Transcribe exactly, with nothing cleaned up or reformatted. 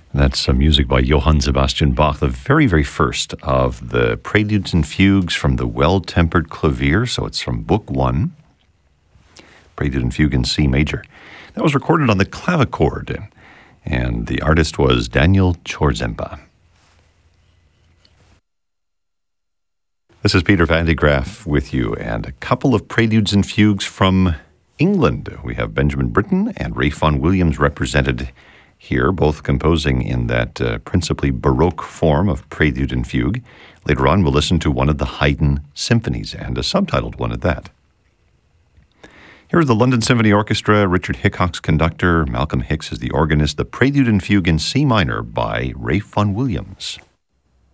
That's some music by Johann Sebastian Bach, the very, very first of the Preludes and Fugues from the Well-Tempered Clavier. So it's from Book One, Prelude and Fugue in C major. That was recorded on the clavichord, and the artist was Daniel Chorzemba. This is Peter Van de Graaff with you, and a couple of Preludes and Fugues from England. We have Benjamin Britten and Ralph Vaughan Williams represented here, both composing in that uh, principally Baroque form of Prelude and Fugue. Later on, we'll listen to one of the Haydn symphonies, and a subtitled one at that. Here's the London Symphony Orchestra, Richard Hickok's conductor, Malcolm Hicks is the organist, the Prelude and Fugue in C minor by Ralph Vaughan Williams.